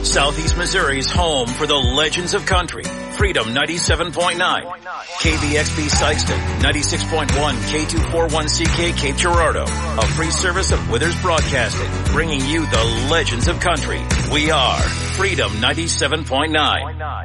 Southeast Missouri's home for the legends of country. Freedom 97.9. KVXB Sikeston, 96.1 K241CK Cape Girardeau. A free service of Withers Broadcasting, bringing you the legends of country. We are Freedom 97.9.